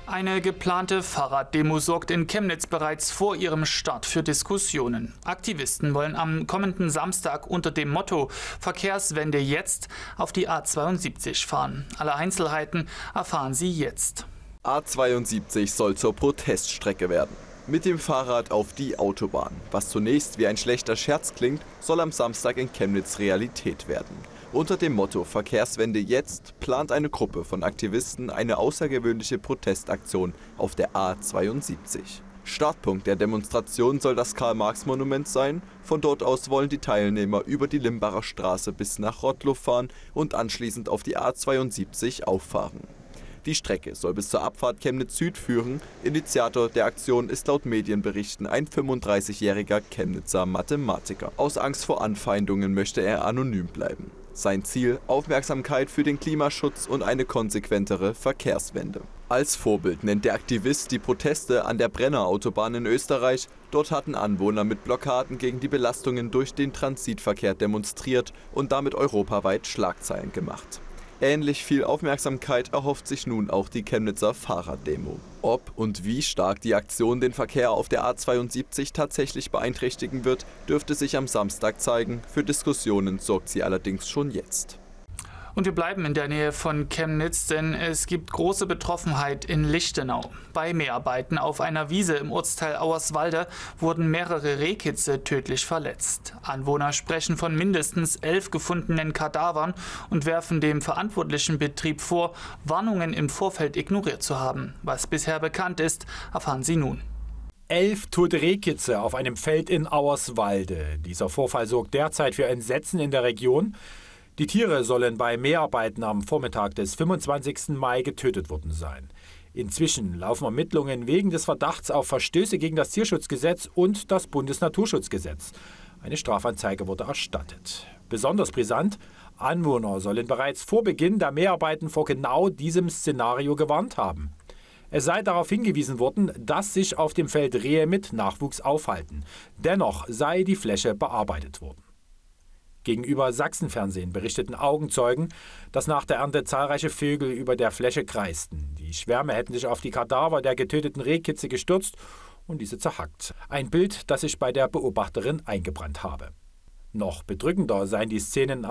Eine geplante Fahrraddemo sorgt in Chemnitz bereits vor ihrem Start für Diskussionen. Aktivisten wollen am kommenden Samstag unter dem Motto Verkehrswende jetzt auf die A72 fahren. Alle Einzelheiten erfahren Sie jetzt. A72 soll zur Proteststrecke werden. Mit dem Fahrrad auf die Autobahn. Was zunächst wie ein schlechter Scherz klingt, soll am Samstag in Chemnitz Realität werden. Unter dem Motto Verkehrswende jetzt plant eine Gruppe von Aktivisten eine außergewöhnliche Protestaktion auf der A72. Startpunkt der Demonstration soll das Karl-Marx-Monument sein. Von dort aus wollen die Teilnehmer über die Limbacher Straße bis nach Rottlow fahren und anschließend auf die A72 auffahren. Die Strecke soll bis zur Abfahrt Chemnitz Süd führen. Initiator der Aktion ist laut Medienberichten ein 35-jähriger Chemnitzer Mathematiker. Aus Angst vor Anfeindungen möchte er anonym bleiben. Sein Ziel: Aufmerksamkeit für den Klimaschutz und eine konsequentere Verkehrswende. Als Vorbild nennt der Aktivist die Proteste an der Brennerautobahn in Österreich. Dort hatten Anwohner mit Blockaden gegen die Belastungen durch den Transitverkehr demonstriert und damit europaweit Schlagzeilen gemacht. Ähnlich viel Aufmerksamkeit erhofft sich nun auch die Chemnitzer Fahrraddemo. Ob und wie stark die Aktion den Verkehr auf der A72 tatsächlich beeinträchtigen wird, dürfte sich am Samstag zeigen. Für Diskussionen sorgt sie allerdings schon jetzt. Und wir bleiben in der Nähe von Chemnitz, denn es gibt große Betroffenheit in Lichtenau. Bei Mäharbeiten auf einer Wiese im Ortsteil Auerswalde wurden mehrere Rehkitze tödlich verletzt. Anwohner sprechen von mindestens 11 gefundenen Kadavern und werfen dem verantwortlichen Betrieb vor, Warnungen im Vorfeld ignoriert zu haben. Was bisher bekannt ist, erfahren Sie nun. 11 tote Rehkitze auf einem Feld in Auerswalde. Dieser Vorfall sorgt derzeit für Entsetzen in der Region. Die Tiere sollen bei Mäharbeiten am Vormittag des 25. Mai getötet worden sein. Inzwischen laufen Ermittlungen wegen des Verdachts auf Verstöße gegen das Tierschutzgesetz und das Bundesnaturschutzgesetz. Eine Strafanzeige wurde erstattet. Besonders brisant: Anwohner sollen bereits vor Beginn der Mäharbeiten vor genau diesem Szenario gewarnt haben. Es sei darauf hingewiesen worden, dass sich auf dem Feld Rehe mit Nachwuchs aufhalten. Dennoch sei die Fläche bearbeitet worden. Gegenüber Sachsenfernsehen berichteten Augenzeugen, dass nach der Ernte zahlreiche Vögel über der Fläche kreisten. Die Schwärme hätten sich auf die Kadaver der getöteten Rehkitze gestürzt und diese zerhackt. Ein Bild, das sich bei der Beobachterin eingebrannt habe. Noch bedrückender seien die Szenen